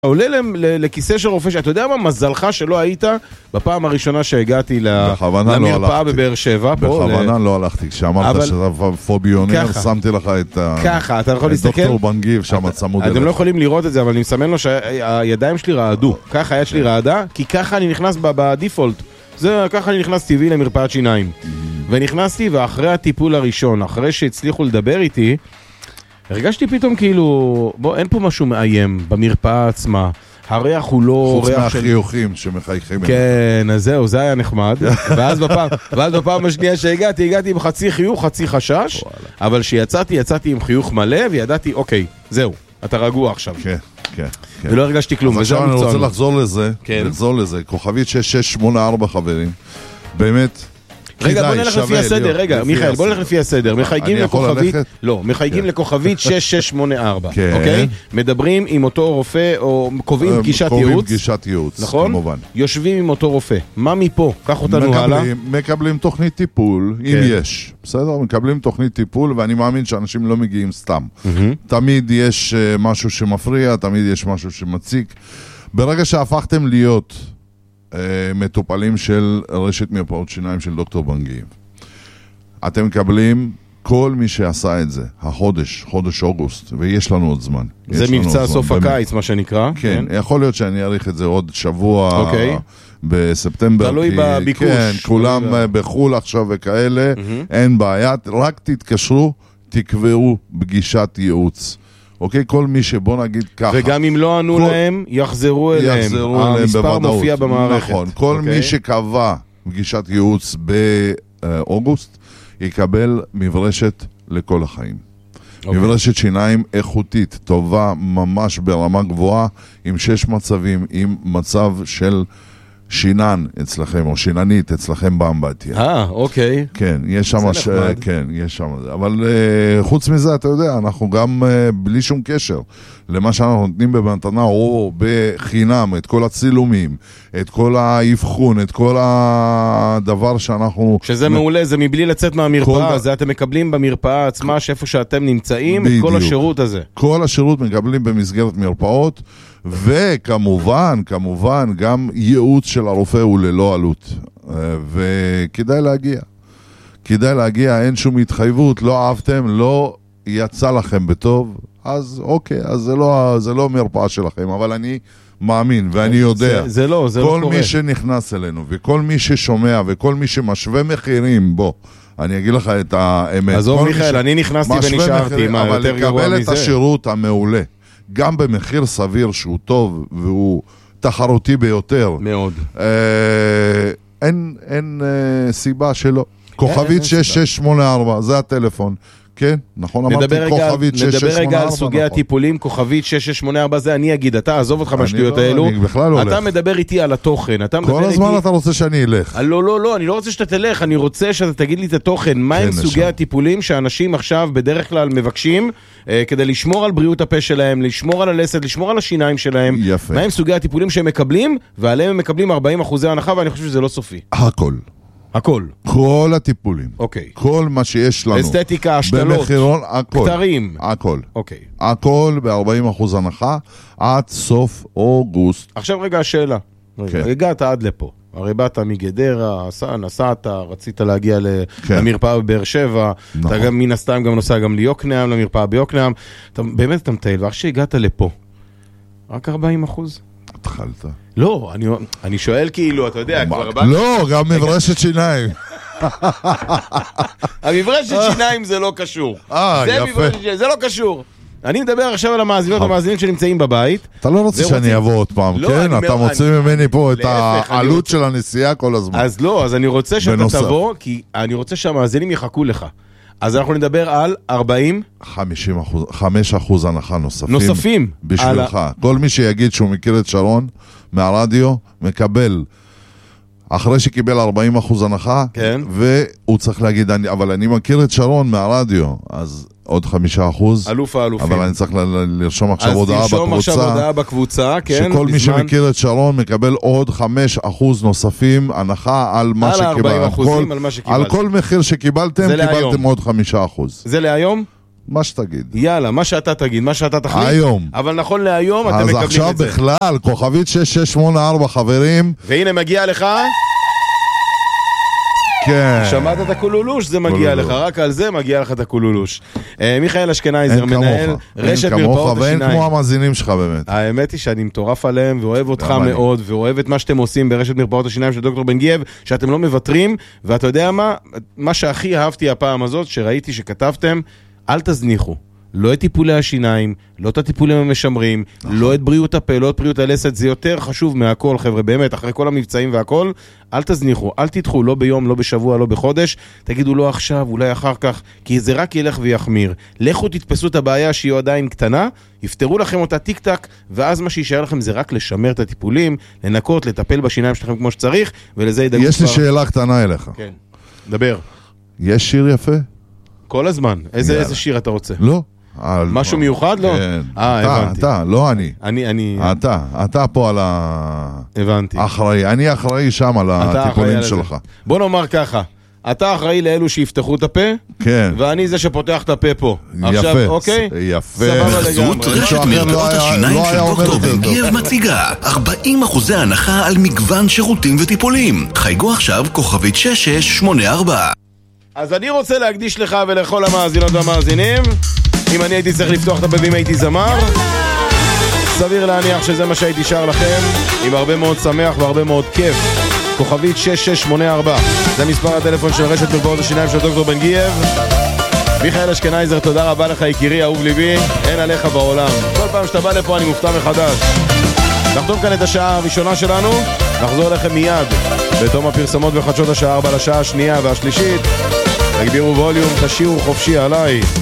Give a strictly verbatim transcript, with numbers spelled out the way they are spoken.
עולה לכיסא של רופא, אתה יודע מה, מזלך שלא היית בפעם הראשונה שהגעתי למרפאה בבאר שבע. בכוונה לא הלכתי, כשאמרת שאתה פוביונר, שמתי לך את דוקטור בנגיב שם צמוד אליך. אתם לא יכולים לראות את זה, אבל אני מסמן לו שהידיים שלי רעדו, ככה היד שלי רעדה, כי ככה אני נכנס בדיפולט, ככה אני נכנס טבעי למרפאת שיניים. ונכנסתי, ואחרי הטיפול הראשון, אחרי שהצליחו לדבר איתי, הרגשתי פתאום כאילו, בוא, אין פה משהו מאיים במרפאה עצמה. הריח הוא לא חוץ מהחיוכים שמחייכים. כן, אז זהו, זה היה נחמד. ואז בפעם, ואז בפעם השנייה שהגעתי, הגעתי עם חצי חיוך, חצי חשש, אבל שיצאתי, יצאתי עם חיוך מלא, וידעתי, אוקיי, זהו, אתה רגוע עכשיו. כן, כן. ולא הרגשתי כלום. אז עכשיו אני רוצה לחזור לזה, לחזור לזה. כוכבית שש שש שמונה ארבע חברים. באמת, רגע, בוא נלך לפי הסדר, רגע, מיכאל, בוא נלך לפי הסדר. מחייגים לכוכבית, לא, מחייגים לכוכבית שש שש שמונה ארבע, אוקיי? מדברים עם אותו רופא, או קובעים פגישת ייעוץ. קובעים פגישת ייעוץ, נכון? יושבים עם אותו רופא. מה מפה? קח אותנו הלאה. מקבלים תוכנית טיפול, אם יש. בסדר? מקבלים תוכנית טיפול, ואני מאמין שאנשים לא מגיעים סתם. תמיד יש משהו שמפריע, תמיד יש משהו שמציק. ברגע שהפכתם להיות מטופלים של רשת מרפאות שיניים של דוקטור בנגיב, אתם מקבלים כל מי שעשה את זה, החודש, חודש אוגוסט, ויש לנו עוד זמן. זה מבצע סוף הקיץ, מה שנקרא. כן, יכול להיות שאני אעריך את זה עוד שבוע בספטמבר. תלוי בביקוש. כן, כולם בחול עכשיו וכאלה, אין בעיה, רק תתקשרו, תקבעו פגישת ייעוץ. אוקיי, כל מי שבוא נגיד ככה. וגם אם לא ענו להם, יחזרו אליהם. יחזרו אליהם בוודאות. המספר מופיע במערכת. נכון. כל מי שקבע פגישת ייעוץ באוגוסט, יקבל מברשת לכל החיים. מברשת שיניים איכותית, טובה, ממש ברמה גבוהה, עם שש מצבים, עם מצב של שינן אצלכם, או שיננית אצלכם באמבטיה. אה, אוקיי. כן, יש שם, ש... כן, יש שם. אבל uh, חוץ מזה, אתה יודע, אנחנו גם uh, בלי שום קשר למה שאנחנו נותנים במתנה, או בחינם, את כל הצילומים, את כל האבחון, את כל הדבר שאנחנו... שזה מעולה, זה מבלי לצאת מהמרפאה, כל... זה אתם מקבלים במרפאה עצמה, שאיפה שאתם נמצאים, בדיוק. את כל השירות הזה. כל השירות מקבלים במסגרת מרפאות, וכמובן, כמובן, גם ייעוץ של הרופא הוא ללא עלות. וכדאי להגיע. כדאי להגיע, אין שום התחייבות, לא אהבתם, לא יצא לכם בטוב, אז אוקיי, אז זה לא, זה לא מרפאה שלכם, אבל אני מאמין ואני יודע. זה, זה לא, זה כל לא קורה. מי שנכנס אלינו, וכל מי ששומע, וכל מי שמשווה מחירים, בוא, אני אגיד לך את האמת. אז או מיכאל, אני נכנסתי ונשארתי, מה יותר גרוע מזה? אבל לקבל את השירות המעולה. גם במחיר סביר שהוא טוב והוא תחרותי ביותר. מאוד. אה, אין, אין אה, סיבה שלא. כוכבית שש שש שמונה ארבע, זה הטלפון. כן, נכון, אמרתי כוכבית שש שש שמונה ארבע. נדבר רגע על סוגי הטיפולים, כוכבית שש שש שמונה ארבע, זה אני אגיד, אתה עזוב אותך מהשטויות האלו. אני בכלל לא הולך. אתה מדבר איתי על התוכן. כל הזמן אתה רוצה שאני אלך. לא, לא, לא, אני לא רוצה שאתה תלך, אני רוצה שאתה תגיד לי את התוכן. מה הם סוגי הטיפולים שאנשים עכשיו בדרך כלל מבקשים, כדי לשמור על בריאות הפה שלהם, לשמור על הלסת, לשמור על השיניים שלהם. יפה. מה הם סוגי הטיפולים שהם מקבלים, ועליהם הם מקבלים ארבעים אחוז הנחה, ואני חושב שזה לא סופי. הכל. הכל. כל הטיפולים. אוקיי. כל מה שיש לנו. אסתטיקה, השתלות. במחירון, הכל. כתרים. הכל. אוקיי. הכל ב-ארבעים אחוז הנחה, עד סוף אוגוסט. עכשיו רגע השאלה. רגע, הגעת עד לפה. הרי באת מגדרה, נסעת, רצית להגיע למרפאה בבאר שבע, אתה גם מן הסתם גם נוסע גם ליוקנעם, למרפאה ביוקנעם. באמת אתה מטייל, ואחר שהגעת לפה, רק ארבעים אחוז? התחלת. לא, אני, אני שואל כאילו, אתה יודע, כבר באת... לא, גם מברשת שיניים. המברשת שיניים זה לא קשור. אה, יפה. זה לא קשור. אני מדבר עכשיו על המאזינות המאזינים שנמצאים בבית. אתה לא רוצה שאני אבוא עוד פעם, כן? אתה מוצא ממני פה את העלות של הנסיעה כל הזמן. אז לא, אז אני רוצה שאתה תבוא, כי אני רוצה שהמאזינים יחכו לך. אז אנחנו נדבר על ארבעים? חמישים אחוז, חמישה אחוז הנחה נוספים. נוספים? בשבילך. כל מי שיגיד שהוא מכיר את שרון מהרדיו, מקבל, אחרי שקיבל ארבעים אחוז הנחה, כן. והוא צריך להגיד, אבל אני מכיר את שרון מהרדיו, אז עוד חמישה אחוז. אלוף האלופים. אבל אני צריך לרשום עכשיו הודעה בקבוצה. אז תרשום עכשיו הודעה בקבוצה, כן. שכל מי שמכיר את שרון מקבל עוד חמישה אחוז נוספים הנחה על מה שקיבלתם. על ארבעים אחוזים על מה שקיבלתם. על כל מחיר שקיבלתם, קיבלתם עוד חמישה אחוז. זה להיום? מה שתגיד. יאללה, מה שאתה תגיד, מה שאתה תחליט. היום. אבל נכון להיום אתם מקבלים את זה. אז עכשיו בכלל, כוכבית שש שש שמונה ארבע חברים. והנה מגיע לך. כן. שמעת את הקולולוש, זה מגיע לך, רק על זה מגיע לך את הקולולוש. מיכאל אשכנזר, מנהל רשת מרפאות השיניים. ואין כמו המאזינים שלך באמת. האמת היא שאני מטורף עליהם ואוהב אותך מאוד, ואוהב את מה שאתם עושים ברשת מרפאות השיניים של דוקטור בן גייב, שאתם לא מוותרים, ואתה יודע מה? מה שהכי אהבתי הפעם הזאת, שראיתי שכתבתם, אל תזניחו. לא את טיפולי השיניים, לא את הטיפולים המשמרים, לא את בריאות הפה, לא את בריאות הלסת, זה יותר חשוב מהכל, חבר'ה, באמת, אחרי כל המבצעים והכל, אל תזניחו, אל תדחו, לא ביום, לא בשבוע, לא בחודש, תגידו לא עכשיו, אולי אחר כך, כי זה רק ילך ויחמיר. לכו תתפסו את הבעיה שהיא עדיין קטנה, יפתרו לכם אותה טיק טק, ואז מה שישאר לכם זה רק לשמר את הטיפולים, לנקות, לטפל בשיניים שלכם כמו שצריך, ולזה ידאגו. יש לי שאלה קטנה אליך. כן, דבר. יש שיר יפה? כל הזמן. איזה, איזה שיר אתה רוצה? לא. משהו מיוחד? לא? כן. אה, הבנתי. אתה, לא אני. אני, אני... אתה, אתה פה על ה... הבנתי. אחראי, אני אחראי שם על הטיפולים שלך. בוא נאמר ככה, אתה אחראי לאלו שיפתחו את הפה, כן. ואני זה שפותח את הפה פה. יפה, עכשיו, אוקיי? יפה. בחסות רשת מרפאות השיניים של דוקטור בן גייב מציגה ארבעים אחוזי הנחה על מגוון שירותים וטיפולים. חייגו עכשיו כוכבית שש שש שמונה ארבע. אז אני רוצה להקדיש לך ולכל המאזינות והמאזינים, אם אני הייתי צריך לפתוח את הפה ואם הייתי זמר, סביר להניח שזה מה שהייתי שר לכם, עם הרבה מאוד שמח והרבה מאוד כיף. כוכבית שש שש שמונה ארבע, זה מספר הטלפון של רשת מרפאות השיניים של דוקטור בן גייב. מיכאל אשכנזר, תודה רבה לך יקירי, אהוב ליבי, אין עליך בעולם. כל פעם שאתה בא לפה אני מופתע מחדש. נחתום כאן את השעה הראשונה שלנו, נחזור לכם מיד בתום הפרסומות וחדשות השעה ארבע לשעה השנייה והשלישית. תגבירו ווליום, תשאירו חופשי עליי.